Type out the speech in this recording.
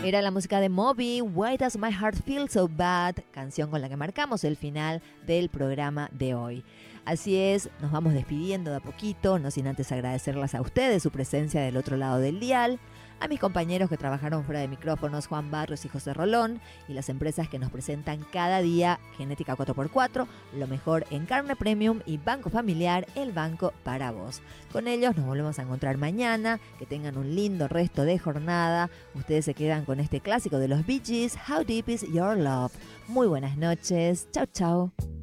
Era la música de Moby, Why Does My Heart Feel So Bad, canción con la que marcamos el final del programa de hoy. Así es, nos vamos despidiendo de a poquito, no sin antes agradecerles a ustedes su presencia del otro lado del dial, a mis compañeros que trabajaron fuera de micrófonos, Juan Barrios y José Rolón, y las empresas que nos presentan cada día Genética 4x4, lo mejor en carne premium y Banco Familiar, el banco para vos. Con ellos nos volvemos a encontrar mañana, que tengan un lindo resto de jornada. Ustedes se quedan con este clásico de los Bee Gees, How Deep Is Your Love. Muy buenas noches, chau chau.